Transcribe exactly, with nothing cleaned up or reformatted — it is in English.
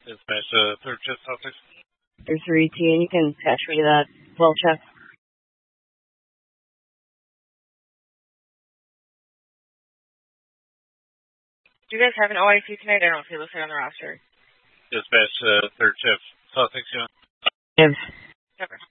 Dispatch uh, third shift Celtics. There's three T, and you can patch me that well check. Do you guys have an O I C tonight? I don't see it listed on the roster. Dispatch uh, third shift Celtics, yeah. Yes. Never.